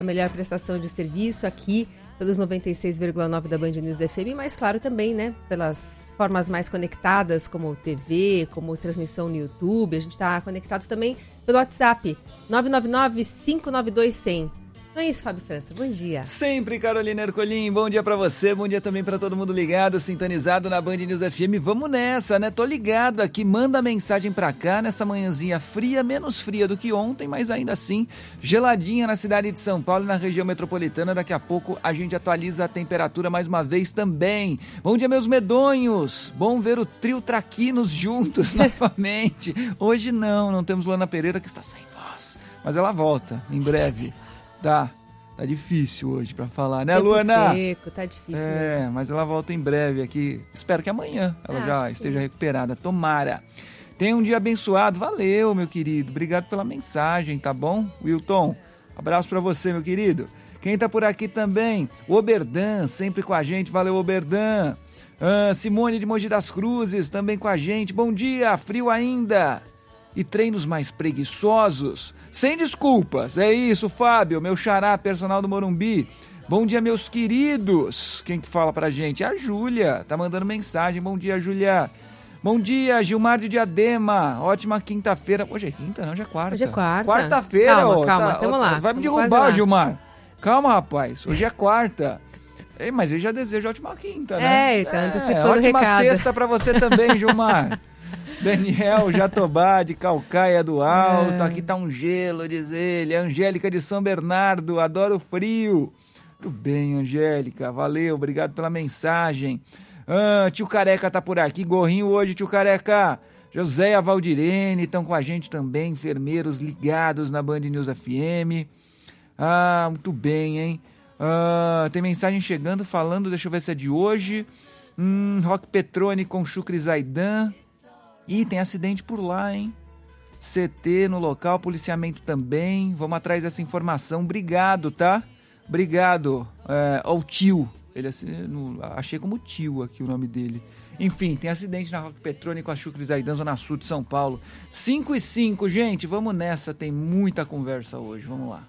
a melhor prestação de serviço aqui pelos 96,9 da Band News FM, mas claro também, né, pelas formas mais conectadas, como TV, como transmissão no YouTube. A gente está conectado também pelo WhatsApp, 999-592-100. Não é isso, Fábio França? Bom dia. Sempre, Carolina Ercolim. Bom dia pra você, bom dia também pra todo mundo ligado, sintonizado na Band News FM. Vamos nessa, né? Tô ligado aqui, manda mensagem pra cá nessa manhãzinha fria, menos fria do que ontem, mas ainda assim geladinha na cidade de São Paulo e na região metropolitana. Daqui a pouco a gente atualiza a temperatura mais uma vez também. Bom dia, meus medonhos. Bom ver o trio Traquinos juntos novamente. Hoje não temos Luana Pereira, que está sem voz, mas ela volta em breve. Tá difícil hoje pra falar, né, Luana? Seco, tá difícil mesmo. Mas ela volta em breve aqui. Espero que amanhã ela já esteja recuperada. Tomara. Tenha um dia abençoado. Valeu, meu querido. Obrigado pela mensagem, tá bom? Wilton, abraço pra você, meu querido. Quem tá por aqui também? O Oberdan, sempre com a gente. Valeu, Oberdan. Simone de Mogi das Cruzes, também com a gente. Bom dia, frio ainda. E treinos mais preguiçosos? Sem desculpas, é isso, Fábio, meu xará, personal do Morumbi. Bom dia, meus queridos. Quem que fala pra gente? A Júlia, tá mandando mensagem. Bom dia, Júlia. Bom dia, Gilmar de Diadema. Ótima quinta-feira. Hoje é quinta, não, hoje é quarta. Hoje é quarta. Quarta-feira, calma, tamo lá. Vai me derrubar, Gilmar. Calma, rapaz, hoje é quarta. Mas ele já deseja ótima quinta, né? Tá antecipando o recado. Ótima sexta pra você também, Gilmar. Daniel Jatobá, de Calcaia do Alto. Aqui tá um gelo, diz ele. Angélica de São Bernardo, adoro o frio. Tudo bem, Angélica, valeu, obrigado pela mensagem. Tio Careca tá por aqui, gorrinho hoje, tio Careca. José e a Valdirene estão com a gente também, enfermeiros ligados na Band News FM. Muito bem, hein? Tem mensagem chegando falando, deixa eu ver se é de hoje. Rock Petrone com Chucre Zaidan. Ih, tem acidente por lá, hein? CT no local, policiamento também. Vamos atrás dessa informação. Obrigado, tá? Obrigado ao tio. Ele achei como tio aqui o nome dele. Enfim, tem acidente na Rock Petrone com a Chucre Zaidan, Zona Sul de São Paulo. 5:05, gente. Vamos nessa. Tem muita conversa hoje. Vamos lá.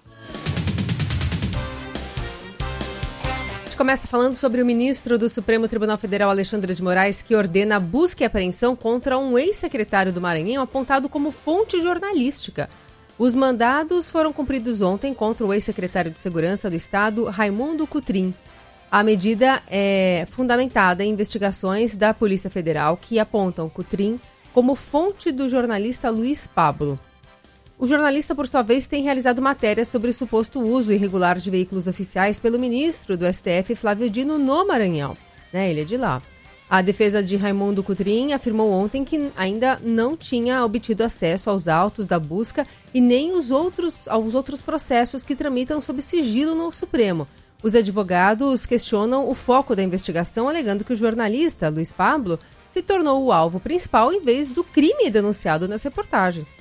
A gente começa falando sobre o ministro do Supremo Tribunal Federal, Alexandre de Moraes, que ordena busca e apreensão contra um ex-secretário do Maranhão apontado como fonte jornalística. Os mandados foram cumpridos ontem contra o ex-secretário de Segurança do Estado, Raimundo Cotrim. A medida é fundamentada em investigações da Polícia Federal que apontam Cotrim como fonte do jornalista Luiz Pablo. O jornalista, por sua vez, tem realizado matérias sobre o suposto uso irregular de veículos oficiais pelo ministro do STF, Flávio Dino, no Maranhão. Ele é de lá. A defesa de Raimundo Cotrim afirmou ontem que ainda não tinha obtido acesso aos autos da busca e nem aos outros processos que tramitam sob sigilo no Supremo. Os advogados questionam o foco da investigação, alegando que o jornalista, Luiz Pablo, se tornou o alvo principal em vez do crime denunciado nas reportagens.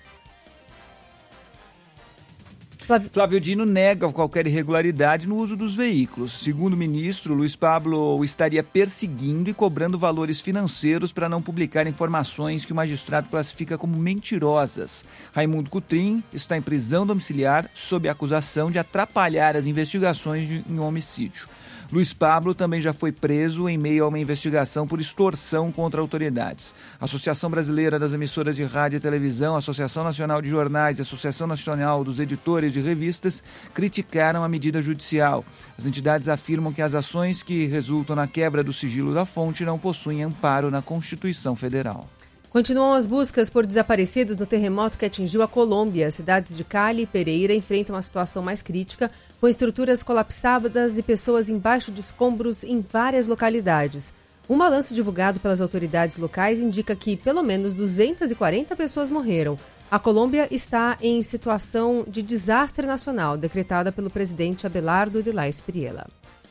Flávio Dino nega qualquer irregularidade no uso dos veículos. Segundo o ministro, Luiz Pablo estaria perseguindo e cobrando valores financeiros para não publicar informações que o magistrado classifica como mentirosas. Raimundo Cotrim está em prisão domiciliar sob a acusação de atrapalhar as investigações de um homicídio. Luiz Pablo também já foi preso em meio a uma investigação por extorsão contra autoridades. A Associação Brasileira das Emissoras de Rádio e Televisão, a Associação Nacional de Jornais e a Associação Nacional dos Editores de Revistas criticaram a medida judicial. As entidades afirmam que as ações que resultam na quebra do sigilo da fonte não possuem amparo na Constituição Federal. Continuam as buscas por desaparecidos no terremoto que atingiu a Colômbia. As cidades de Cali e Pereira enfrentam a situação mais crítica, com estruturas colapsadas e pessoas embaixo de escombros em várias localidades. Um balanço divulgado pelas autoridades locais indica que pelo menos 240 pessoas morreram. A Colômbia está em situação de desastre nacional, decretada pelo presidente Abelardo de la Espriella.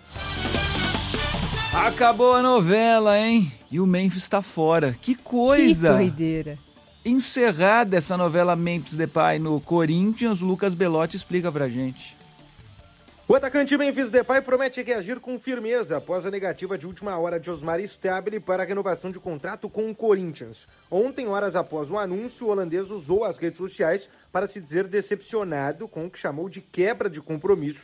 Acabou a novela, hein? E o Memphis está fora. Que coisa! Que doideira! Encerrada essa novela Memphis Depay no Corinthians, o Lucas Belotti explica pra gente. O atacante Memphis Depay promete reagir com firmeza após a negativa de última hora de Osmar Stabile para a renovação de contrato com o Corinthians. Ontem, horas após o anúncio, o holandês usou as redes sociais para se dizer decepcionado com o que chamou de quebra de compromisso